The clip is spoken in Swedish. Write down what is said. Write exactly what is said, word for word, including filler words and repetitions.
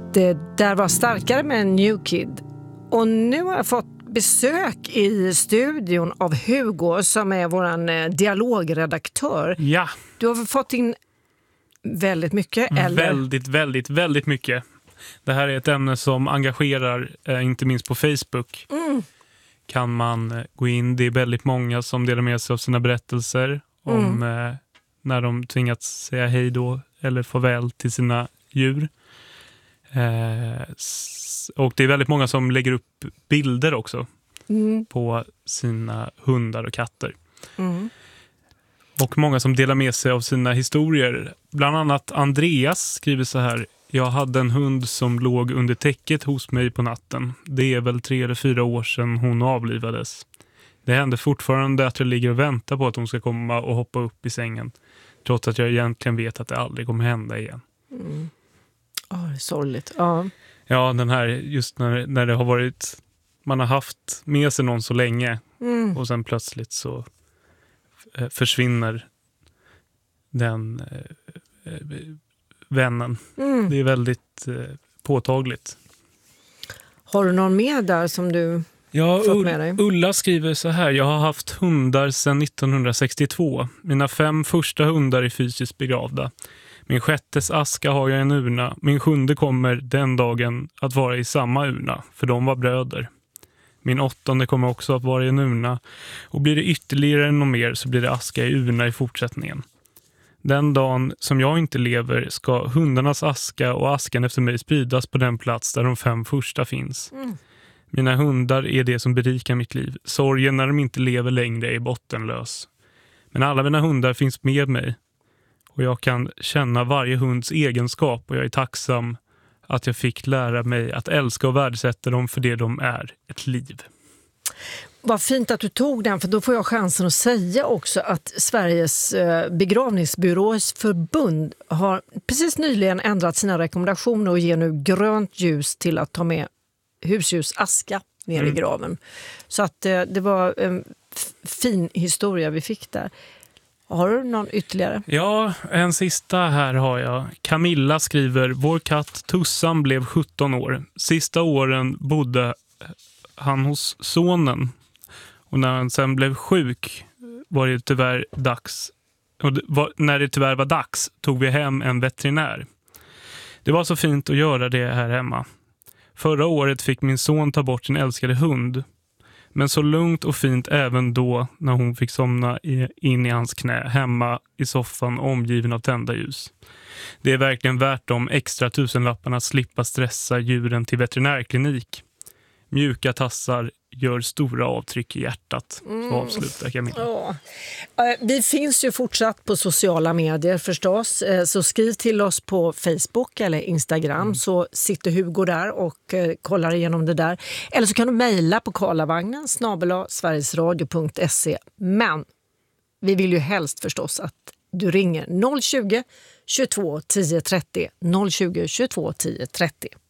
Det där var starkare med New Kid. Och nu har jag fått besök i studion av Hugo som är våran dialogredaktör. Ja. Du har fått in väldigt mycket, eller? Väldigt, väldigt, väldigt mycket. Det här är ett ämne som engagerar, eh, inte minst på Facebook. Mm. Kan man eh, gå in. Det är väldigt många som delar med sig av sina berättelser om Mm. eh, när de tvingats säga hej då eller farväl till sina djur. Eh, s- och det är väldigt många som lägger upp bilder också Mm. på sina hundar och katter. Mm. Och många som delar med sig av sina historier. Bland annat Andreas skriver så här: jag hade en hund som låg under täcket hos mig på natten. Det är väl tre eller fyra år sedan hon avlivades. Det händer fortfarande att jag ligger och väntar på att hon ska komma och hoppa upp i sängen. Trots att jag egentligen vet att det aldrig kommer hända igen. Mm. Oh, det är sorgligt. Ja. Ja, den här, just när, när det har varit, man har haft med sig någon så länge Mm. och sen plötsligt så eh, försvinner den eh, eh, vännen. Mm. Det är väldigt eh, påtagligt. Har du någon mer där som du... Ja, fått med dig? Ulla skriver så här: jag har haft hundar sedan nittonhundrasextiotvå. Mina fem första hundar är fysiskt begravda. Min sjättes aska har jag i en urna. Min sjunde kommer den dagen att vara i samma urna, för de var bröder. Min åttonde kommer också att vara i en urna. Och blir det ytterligare något mer så blir det aska i urna i fortsättningen. Den dagen som jag inte lever ska hundarnas aska och askan efter mig spridas på den plats där de fem första finns. Mm. Mina hundar är det som berikar mitt liv. Sorgen när de inte lever längre är bottenlös. Men alla mina hundar finns med mig. Och jag kan känna varje hunds egenskap och jag är tacksam att jag fick lära mig att älska och värdesätta dem för det de är, ett liv. Vad fint att du tog den, för då får jag chansen att säga också att Sveriges begravningsbyråers förbund har precis nyligen ändrat sina rekommendationer och ger nu grönt ljus till att ta med husdjursaska ner Mm. i graven. Så att det var en fin historia vi fick där. Har du någon ytterligare? Ja, en sista här har jag. Camilla skriver: vår katt Tussan blev sjutton år. Sista åren bodde han hos sonen. Och när han sen blev sjuk var det tyvärr dags. Och det var, när det tyvärr var dags tog vi hem en veterinär. Det var så fint att göra det här hemma. Förra året fick min son ta bort sin älskade hund. Men så lugnt och fint även då när hon fick somna i, in i hans knä hemma i soffan omgiven av tända ljus. Det är verkligen värt de extra tusenlapparna att slippa stressa djuren till veterinärklinik. Mjuka tassar gör stora avtryck i hjärtat. Så avslutar Camilla. Ja. Vi finns ju fortsatt på sociala medier förstås, så skriv till oss på Facebook eller Instagram mm. så sitter Hugo där och kollar igenom det där. Eller så kan du mejla på karlavagnen snabel-a sverigesradio punkt se. Men vi vill ju helst förstås att du ringer noll tjugo, tjugotvå, tio trettio noll tjugo, tjugotvå, tio trettio.